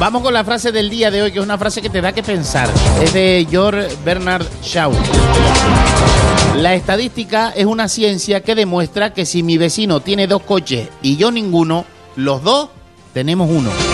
Vamos con la frase del día de hoy, que es una frase que te da que pensar. Es de George Bernard Shaw. La estadística es una ciencia que demuestra que si mi vecino tiene 2 coches y yo ninguno, los dos tenemos uno.